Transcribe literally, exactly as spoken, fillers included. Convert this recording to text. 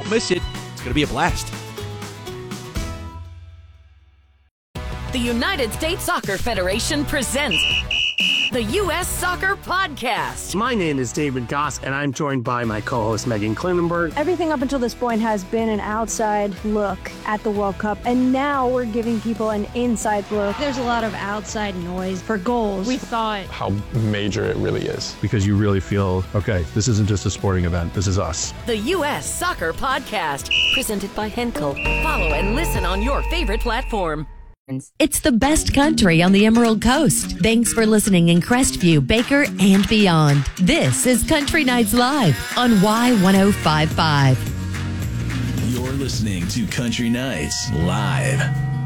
Don't miss it. It's going to be a blast. The United States Soccer Federation presents the U S Soccer Podcast. My name is David Goss, and I'm joined by my co-host Megan Klinenberg. Everything up until this point has been an outside look at the World Cup, and now we're giving people an inside look. There's a lot of outside noise for goals. We thought how major it really is. Because you really feel, okay, this isn't just a sporting event, this is us. The U S Soccer Podcast, presented by Henkel. Follow and listen on your favorite platform. It's the best country on the Emerald Coast. Thanks for listening in Crestview, Baker, and beyond. This is Country Nights Live on Y ten fifty-five. You're listening to Country Nights Live.